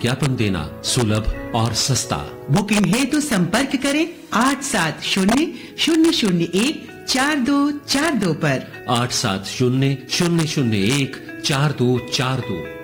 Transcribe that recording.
विज्ञापन देना सुलभ और सस्ता। बुकिंग हेतु संपर्क करें 8700014242 पर। 8700014242।